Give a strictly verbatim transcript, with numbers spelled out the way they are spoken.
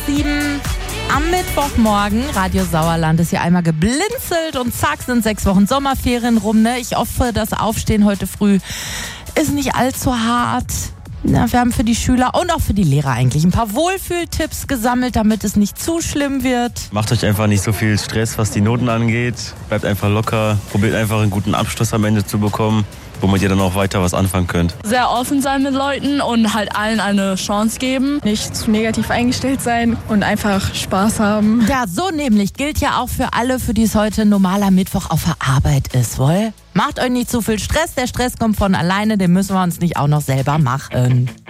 sieben am Mittwochmorgen. Radio Sauerland ist hier einmal geblinzelt und zack sind sechs Wochen Sommerferien rum. Ne? Ich hoffe, das Aufstehen heute früh ist nicht allzu hart. Na, wir haben für die Schüler und auch für die Lehrer eigentlich ein paar Wohlfühltipps gesammelt, damit es nicht zu schlimm wird. Macht euch einfach nicht so viel Stress, was die Noten angeht. Bleibt einfach locker. Probiert einfach einen guten Abschluss am Ende zu bekommen, womit ihr dann auch weiter was anfangen könnt. Sehr offen sein mit Leuten und halt allen eine Chance geben. Nicht zu negativ eingestellt sein und einfach Spaß haben. Ja, so nämlich gilt ja auch für alle, für die es heute ein normaler Mittwoch auf der Arbeit ist, wohl? Macht euch nicht zu viel Stress, der Stress kommt von alleine, den müssen wir uns nicht auch noch selber machen.